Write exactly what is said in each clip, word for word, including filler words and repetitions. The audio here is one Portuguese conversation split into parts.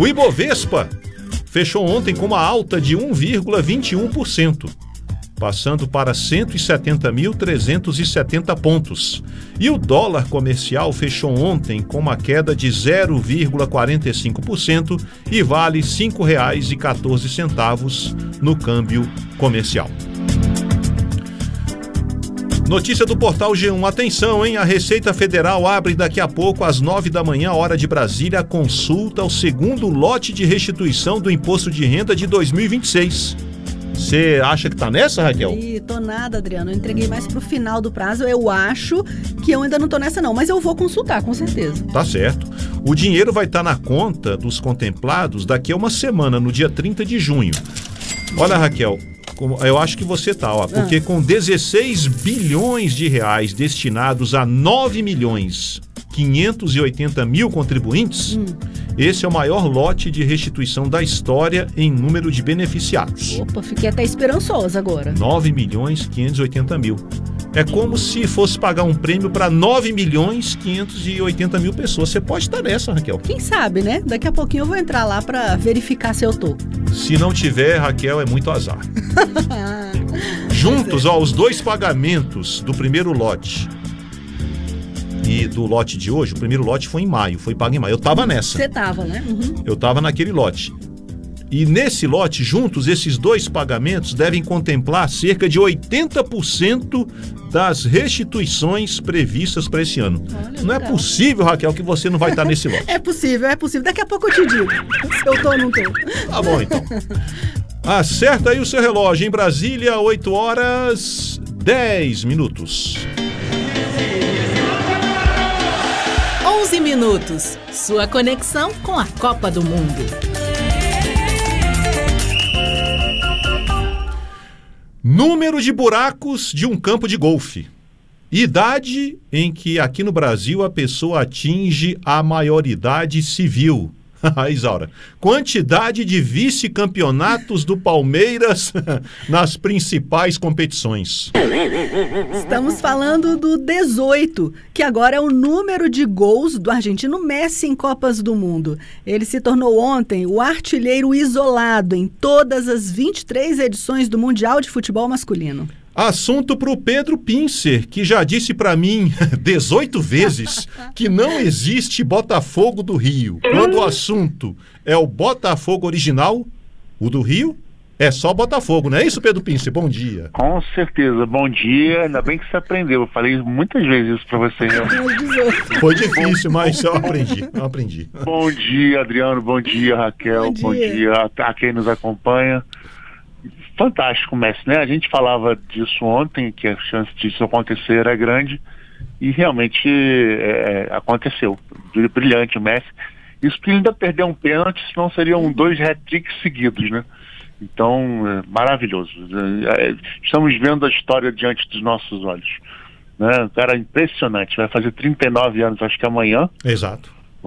O Ibovespa fechou ontem com uma alta de um vírgula vinte e um por cento, passando para cento e setenta mil trezentos e setenta pontos. E o dólar comercial fechou ontem com uma queda de zero vírgula quarenta e cinco por cento e vale cinco reais e quatorze centavos no câmbio comercial. Notícia do Portal G um. Atenção, hein? A Receita Federal abre daqui a pouco, às nove da manhã, hora de Brasília, a consulta ao segundo lote de restituição do Imposto de Renda de dois mil e vinte e seis. Você acha que tá nessa, Raquel? Ih, tô nada, Adriano. Eu entreguei mais pro final do prazo. Eu acho que eu ainda não tô nessa, não. Mas eu vou consultar, com certeza. Tá certo. O dinheiro vai estar na conta dos contemplados daqui a uma semana, no dia trinta de junho. Olha, Raquel, eu acho que você tá, ó. Porque ah. com dezesseis bilhões de reais destinados a nove milhões quinhentos e oitenta mil contribuintes, hum. esse é o maior lote de restituição da história em número de beneficiados. Opa, fiquei até esperançosa agora. nove milhões quinhentos e oitenta mil. É como se fosse pagar um prêmio para nove milhões quinhentos e oitenta mil pessoas. Você pode estar nessa, Raquel. Quem sabe, né? Daqui a pouquinho eu vou entrar lá para verificar se eu tô. Se não tiver, Raquel, é muito azar. Juntos, ó, os dois pagamentos do primeiro lote e do lote de hoje, o primeiro lote foi em maio, foi pago em maio. Eu tava nessa. Você tava, né? Uhum. Eu tava naquele lote. E nesse lote, juntos, esses dois pagamentos devem contemplar cerca de oitenta por cento das restituições previstas para esse ano. Olha, não legal. É possível, Raquel, que você não vai estar nesse lote. É possível, é possível. Daqui a pouco eu te digo se eu tô ou não tô. Tá bom, então. Acerta aí o seu relógio. Em Brasília, oito horas dez minutos. onze minutos. Sua conexão com a Copa do Mundo. Número de buracos de um campo de golfe. Idade em que aqui no Brasil a pessoa atinge a maioridade civil. Isaura, quantidade de vice-campeonatos do Palmeiras nas principais competições. Estamos falando do dezoito, que agora é o número de gols do argentino Messi em Copas do Mundo. Ele se tornou ontem o artilheiro isolado em todas as vinte e três edições do Mundial de Futebol Masculino. Assunto para o Pedro Pincer, que já disse para mim dezoito vezes que não existe Botafogo do Rio. Quando o assunto é o Botafogo original, o do Rio, é só Botafogo, não é isso, Pedro Pincer? Bom dia. Com certeza, bom dia. Ainda bem que você aprendeu. Eu falei muitas vezes isso para você. Né? Foi difícil, mas eu aprendi, eu aprendi. Bom dia, Adriano. Bom dia, Raquel. Bom dia, bom dia a, a quem nos acompanha. Fantástico, Messi, né? A gente falava disso ontem, que a chance disso acontecer era grande, e realmente é, aconteceu. Brilhante o Messi. Isso porque ele ainda perdeu um pênalti, senão seriam dois hat-tricks seguidos, né? Então, é maravilhoso. É, estamos vendo a história diante dos nossos olhos. Né? Um cara impressionante, vai fazer trinta e nove anos, acho que amanhã. Exato.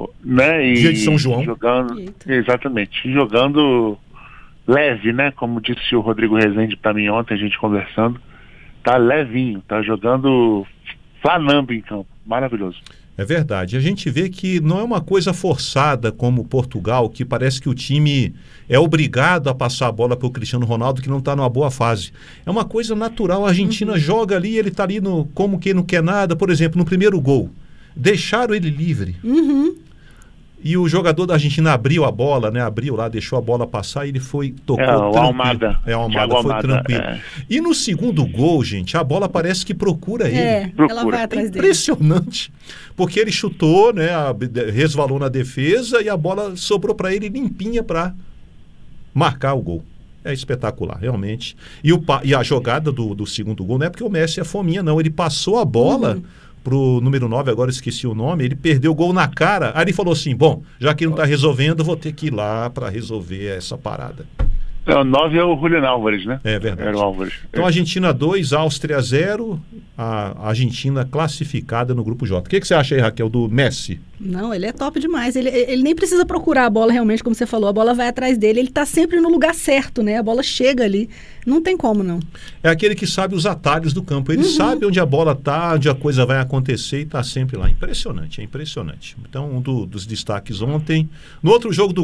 Né? E dia de São João. Jogando, exatamente, jogando leve, né? Como disse o Rodrigo Rezende para mim ontem, a gente conversando, tá levinho, tá jogando flanando em campo, maravilhoso. É verdade, a gente vê que não é uma coisa forçada como Portugal, que parece que o time é obrigado a passar a bola para o Cristiano Ronaldo, que não está numa boa fase. É uma coisa natural, a Argentina uhum. joga ali, ele está ali no, como quem não quer nada. Por exemplo, no primeiro gol, deixaram ele livre. Uhum. E o jogador da Argentina abriu a bola, né? Abriu lá, deixou a bola passar e ele foi, tocou é, tranquilo. Almada. É, o Almada, foi Almada, tranquilo. É. E no segundo gol, gente, a bola parece que procura ele. É, procura. ela vai atrás dele. Impressionante. Porque ele chutou, né? A, resvalou na defesa e a bola sobrou para ele limpinha para marcar o gol. É espetacular, realmente. E, o, e a jogada do, do segundo gol não é porque o Messi é fominha, não. Ele passou a bola... Uhum. pro número nove, agora esqueci o nome, ele perdeu o gol na cara, aí ele falou assim, bom, já que não está resolvendo, vou ter que ir lá para resolver essa parada. É, o nove é o Julián Álvares, né? É verdade. Era o Álvares. Então, Argentina dois, Áustria zero, a Argentina classificada no grupo J. O que, que você acha aí, Raquel, do Messi? Não, ele é top demais. Ele, ele nem precisa procurar a bola realmente, como você falou. A bola vai atrás dele. Ele está sempre no lugar certo, né? A bola chega ali. Não tem como, não. É aquele que sabe os atalhos do campo. Ele uhum. sabe onde a bola está, onde a coisa vai acontecer e está sempre lá. Impressionante, é impressionante. Então, um do, dos destaques ontem. No outro jogo do